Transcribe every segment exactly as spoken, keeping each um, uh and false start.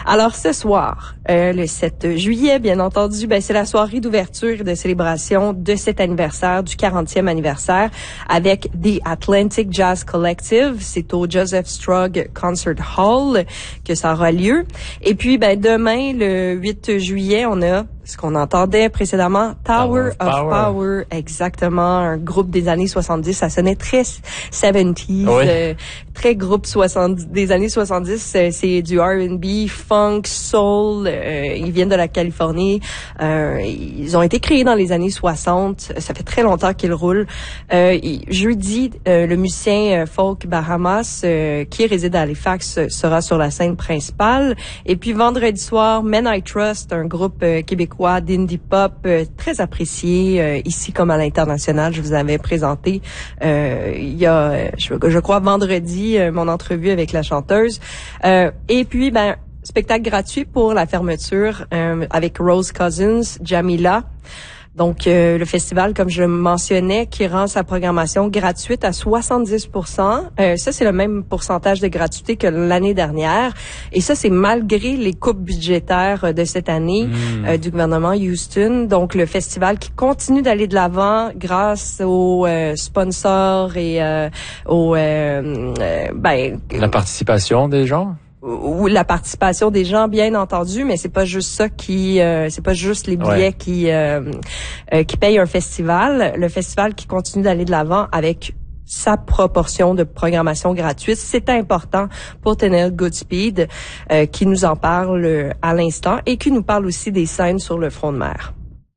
Alors ce soir, euh, le sept juillet, bien entendu, ben c'est la soirée d'ouverture et de célébration de cet anniversaire, du quarantième anniversaire, avec The Atlantic Jazz Collective. C'est au Joseph Strug Concert Hall que ça aura lieu. Et puis, ben demain, le huit juillet, on a ce qu'on entendait précédemment, Tower, Tower of, of Power. Power. Exactement, un groupe des années soixante-dix. Ça sonnait très soixante-dix, oui. euh, très groupe soixante-dix, des années soixante-dix. Euh, c'est du R and B, funk, soul. Euh, ils viennent de la Californie. Euh, ils ont été créés dans les années soixante. Ça fait très longtemps qu'ils roulent. Euh, jeudi, euh, le musicien euh, folk Bahamas, euh, qui réside à Halifax, euh, sera sur la scène principale. Et puis vendredi soir, Men I Trust, un groupe euh, québécois d'indie pop euh, très apprécié euh, ici comme à l'international. Je vous avais présenté euh, il y a, je, je crois, vendredi, euh, mon entrevue avec la chanteuse. Euh, et puis, ben, spectacle gratuit pour la fermeture euh, avec Rose Cousins, Jamila. Donc, euh, le festival, comme je le mentionnais, qui rend sa programmation gratuite à soixante-dix pour cent. Euh, ça, c'est le même pourcentage de gratuité que l'année dernière. Et ça, c'est malgré les coupes budgétaires de cette année mmh. euh, du gouvernement Houston. Donc, le festival qui continue d'aller de l'avant grâce aux euh, sponsors et euh, aux... Euh, euh, ben, la participation des gens? Ou la participation des gens, bien entendu, mais c'est pas juste ça qui, euh, c'est pas juste les billets ouais. qui euh, euh, qui payent un festival. Le festival qui continue d'aller de l'avant avec sa proportion de programmation gratuite, c'est important pour Tenille Goodspeed, euh, qui nous en parle à l'instant et qui nous parle aussi des scènes sur le front de mer.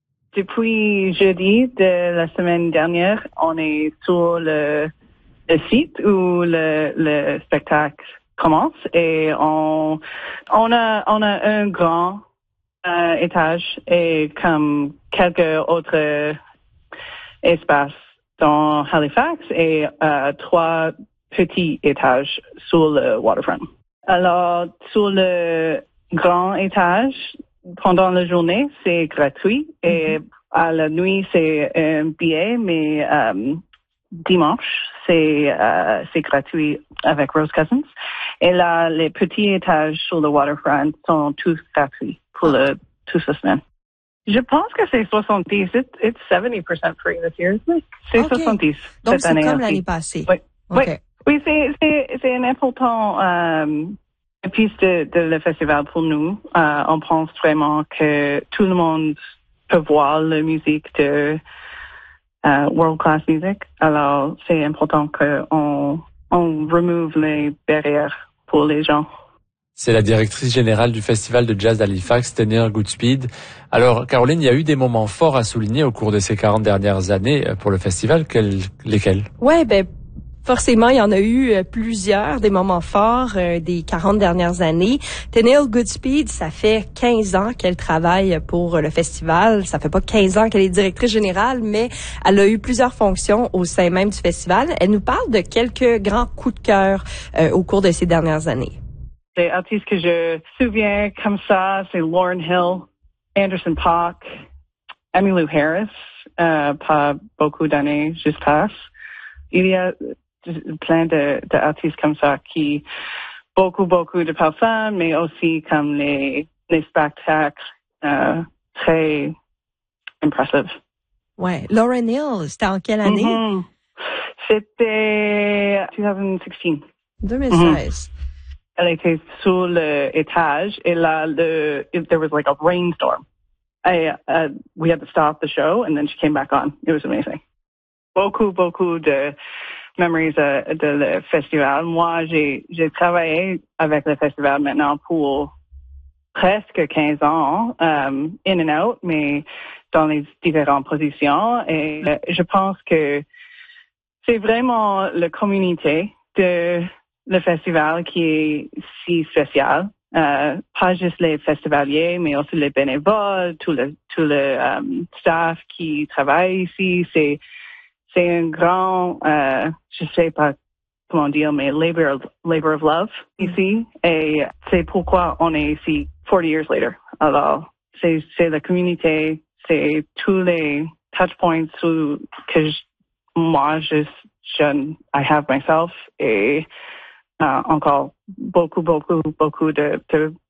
Depuis jeudi de la semaine dernière, on est sur le, le site où le, le spectacle commence et on on a on a un grand euh, étage et comme quelques autres espaces dans Halifax et euh, trois petits étages sur le waterfront. Alors sur le grand étage pendant la journée c'est gratuit et mm-hmm. à la nuit c'est un billet mais euh, dimanche c'est euh, c'est gratuit avec Rose Cousins. Et là, les petits étages sur le waterfront sont tous gratuits pour le, toute la semaine. Je pense que c'est soixante-dix. It, it's seventy percent free this year, isn't it? C'est okay. soixante-dix Donc, cette c'est année. comme aussi. l'année passée. Oui, okay. oui, oui c'est, c'est, c'est un important euh, piece de, de le festival pour nous. Euh, on pense vraiment que tout le monde peut voir la musique de uh, world class music. Alors, c'est important qu'on on remove les barrières pour les gens. C'est la directrice générale du Festival de Jazz d'Halifax, Tenille Goodspeed. Alors, Caroline, il y a eu des moments forts à souligner au cours de ces quarante dernières années pour le festival. Quels, lesquels? Ouais, ben, forcément, il y en a eu euh, plusieurs, des moments forts euh, des quarante dernières années. Tenille Goodspeed, ça fait quinze ans qu'elle travaille pour le festival. Ça fait pas quinze ans qu'elle est directrice générale, mais elle a eu plusieurs fonctions au sein même du festival. Elle nous parle de quelques grands coups de cœur euh, au cours de ces dernières années. Les artistes que je me souviens comme ça, c'est Lauryn Hill, Anderson .Paak, Emmylou Harris, euh, pas beaucoup d'années, juste passe. Il y a plein de, d'artistes comme ça qui beaucoup, beaucoup de parfums, mais aussi comme les, les spectacles euh, très impressifs. Ouais. Lauryn Hill, c'était en quelle année? Mm-hmm. C'était twenty sixteen. deux mille seize. Mm-hmm. Elle était sur l'étage et là, le, it, there was like a rainstorm. I, uh, we had to stop the show and then she came back on. It was amazing. Beaucoup, beaucoup de memories uh, de le festival. Moi, j'ai, j'ai travaillé avec le festival maintenant pour presque quinze ans, um, in and out, mais dans les différentes positions. Et uh, je pense que c'est vraiment la communauté de le festival qui est si spécial. Euh, pas juste les festivaliers, mais aussi les bénévoles, tout le tout le um, staff qui travaille ici. C'est c'est un grand, euh, je sais pas comment dire, mais labor of, labor of love ici. Et c'est pourquoi on est ici forty years later. Alors, c'est c'est la communauté, c'est tous les touch points que je, moi je je I have myself et Uh, encore beaucoup, beaucoup, beaucoup de, de